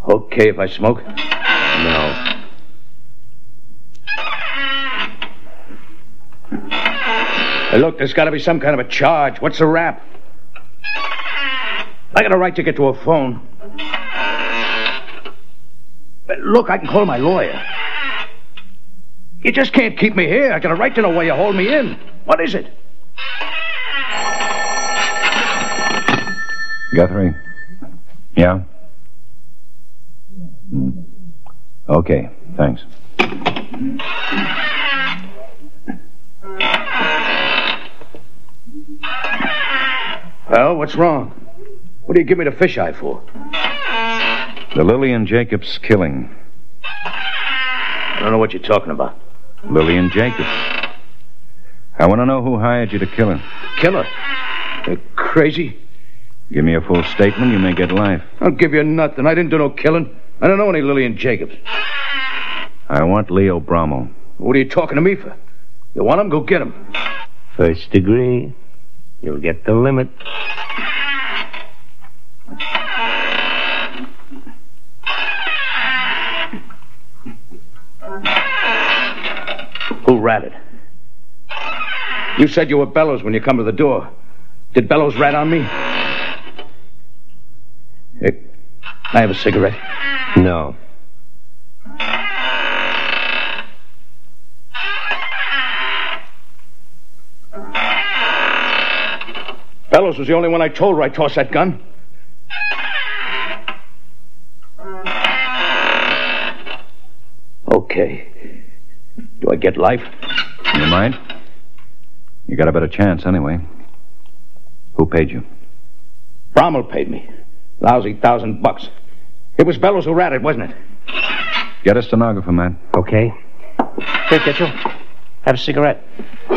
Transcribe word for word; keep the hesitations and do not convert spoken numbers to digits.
Okay if I smoke? No. Hey, look, there's got to be some kind of a charge. What's the rap? I got a right to get to a phone. But look, I can call my lawyer. You just can't keep me here. I got a right to know why you hold me in. What is it? Guthrie? Yeah? Hmm. Okay, thanks. Well, what's wrong? What do you give me the fisheye for? The Lillian Jacobs killing. I don't know what you're talking about. Lillian Jacobs. I want to know who hired you to kill her. Kill her? You're crazy? Give me a full statement, you may get life. I'll give you nothing. I didn't do no killing. I don't know any Lillian Jacobs. I want Leo Brommel. What are you talking to me for? You want him? Go get him. First degree. You'll get the limit. Who ratted? You said you were Bellows when you come to the door. Did Bellows rat on me? Hey, I have a cigarette. No. Bellows was the only one I told where I tossed that gun. Okay. Do I get life? You mind? You got a better chance anyway. Who paid you? Brommel paid me. Lousy thousand bucks. It was Bellows who ratted, wasn't it? Get a stenographer, man. Okay. Here, Kitchell. Have a cigarette.